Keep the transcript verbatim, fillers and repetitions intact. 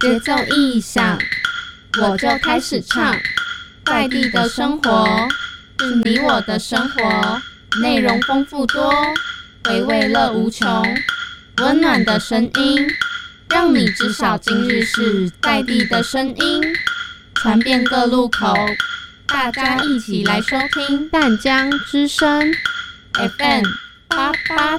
节奏一响，我就开始唱。在地的生活是你我的生活，内容丰富多，回味乐无穷，温暖的声音，让你知晓今日事。在地的声音，传遍各路口，大家一起来收听淡江之声 F M 八八